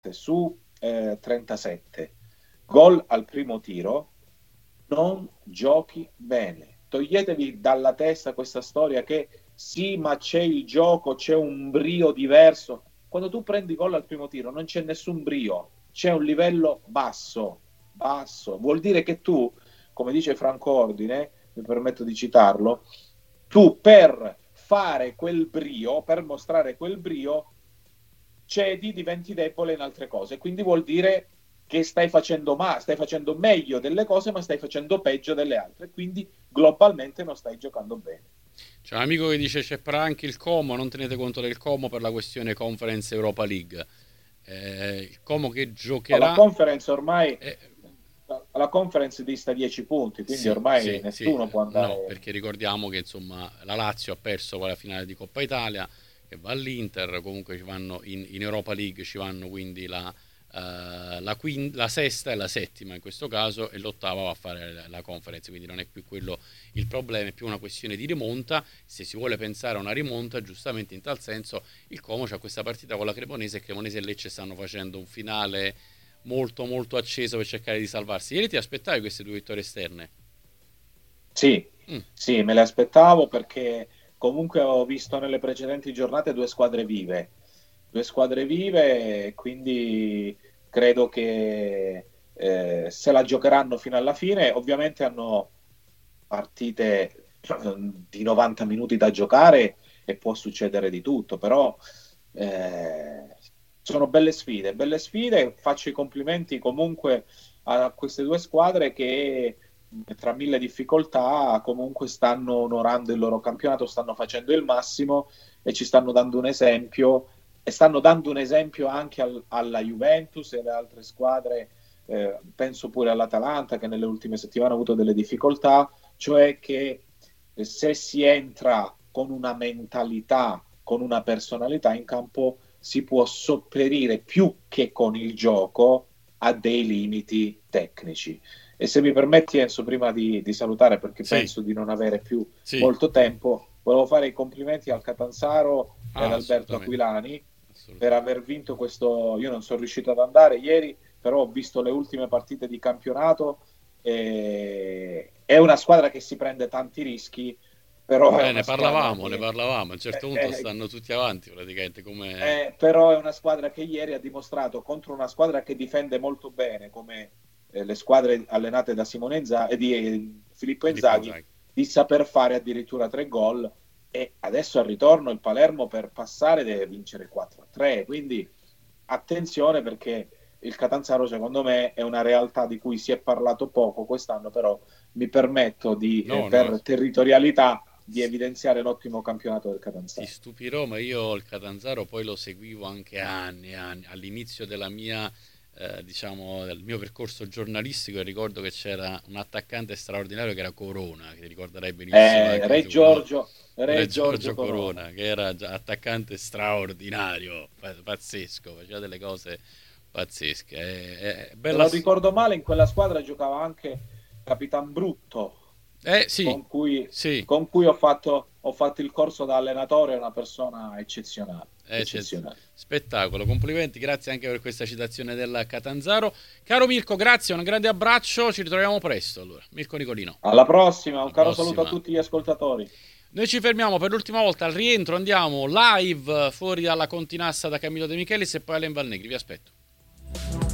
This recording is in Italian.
su 37, gol al primo tiro, non giochi bene. Toglietevi dalla testa questa storia che sì, ma c'è il gioco, c'è un brio diverso. Quando tu prendi gol al primo tiro non c'è nessun brio, c'è un livello basso, basso. Vuol dire che tu, come dice Franco Ordine, mi permetto di citarlo, tu per fare quel brio, per mostrare quel brio, cedi, diventi debole in altre cose. Quindi vuol dire che stai facendo meglio delle cose, ma stai facendo peggio delle altre. Quindi globalmente non stai giocando bene. C'è un amico che dice c'è però anche il Como, non tenete conto del Como per la questione Conference Europa League. Il Como che La giocherà... conference ormai eh, la conference dista 10 punti, quindi sì, ormai sì, sì, nessuno può no, andare. perché ricordiamo che insomma la Lazio ha perso quella finale di Coppa Italia, che va all'Inter, comunque ci vanno in Europa League, ci vanno quindi la sesta e la settima in questo caso, e l'ottava va a fare la conference, quindi non è più quello il problema, è più una questione di rimonta. Se si vuole pensare a una rimonta, giustamente in tal senso il Como c'ha questa partita con la Cremonese, e Cremonese e Lecce stanno facendo un finale molto molto acceso per cercare di salvarsi. Ieri ti aspettavi queste due vittorie esterne? Sì, Mm, sì, me le aspettavo perché comunque ho visto nelle precedenti giornate due squadre vive, e quindi credo che se la giocheranno fino alla fine. Ovviamente hanno partite di 90 minuti da giocare e può succedere di tutto, però eh, sono belle sfide. Faccio i complimenti comunque a queste due squadre che tra mille difficoltà comunque stanno onorando il loro campionato, stanno facendo il massimo e ci stanno dando un esempio, e stanno dando un esempio anche alla Juventus e alle altre squadre. Penso pure all'Atalanta che nelle ultime settimane ha avuto delle difficoltà, cioè che se si entra con una mentalità, con una personalità in campo, si può sopperire più che con il gioco a dei limiti tecnici. E se mi permetti, Enzo, prima di salutare, perché sì, penso di non avere più sì, molto tempo, volevo fare i complimenti al Catanzaro e ad ah, Alberto assolutamente, Aquilani per assolutamente. aver vinto questo. Io non sono riuscito ad andare ieri, però ho visto le ultime partite di campionato. È una squadra che si prende tanti rischi, però è una squadra Ne che parlavamo, a un certo eh, punto eh, stanno tutti avanti praticamente come... però è una squadra che ieri ha dimostrato contro una squadra che difende molto bene, come le squadre allenate da Simone Inzaghi, di Filippo Filippo Inzaghi, Inzaghi. di saper fare addirittura 3 gol. E adesso al ritorno il Palermo per passare deve vincere 4-3. Quindi attenzione, perché il Catanzaro secondo me è una realtà di cui si è parlato poco quest'anno, però mi permetto No, no, per territorialità di evidenziare l'ottimo campionato del ti Catanzaro. stupirò, ma io il Catanzaro poi lo seguivo anche anni e anni. All'inizio della mia, diciamo, del mio percorso giornalistico, e ricordo che c'era un attaccante straordinario che era Corona, che ti ricorderai benissimo anche tu, no? Re Re Giorgio Giorgio Corona. Corona, che era già attaccante straordinario, pazzesco, faceva delle cose pazzesche. È Se bella. non ricordo male, in quella squadra giocava anche Capitan Brutto, Sì, con cui, sì, ho fatto il corso da allenatore, è una persona eccezionale, c'è eccezionale. spettacolo. Complimenti, grazie anche per questa citazione del Catanzaro. Caro Mirko, grazie, un grande abbraccio, ci ritroviamo presto allora. Mirko Nicolino, Alla prossima, un alla caro saluto a prossima. tutti gli ascoltatori. Noi ci fermiamo per l'ultima volta, al rientro andiamo live fuori dalla Continassa da Camillo De Michelis e poi all'Envalnegri, vi aspetto.